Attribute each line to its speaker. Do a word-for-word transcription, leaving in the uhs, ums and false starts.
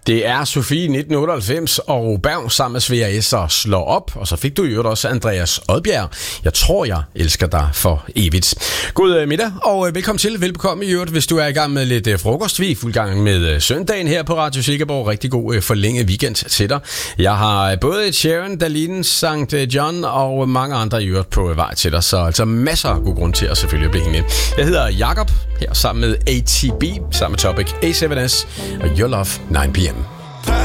Speaker 1: Det er Sofie nitten otteoghalvfems og Berg sammen med Svea S og Slår Op. Og så fik du i øvrigt også Andreas Odbjerg. Jeg tror, jeg elsker dig for evigt. God middag og velkommen til. Velbekomme i øvrigt, hvis du er i gang med lidt frokost. Vi er i fuld gang med søndagen her på Radio Silkeborg. Rigtig god forlænget weekend til dig. Jeg har både Sharon, Dalin, Sankt John og mange andre i øvrigt på vej til dig. Så altså masser af god grund til at selvfølgelig blive hængende. Jeg hedder Jakob her sammen med A T B, sammen med Topic A syv S og Your Love nine p m.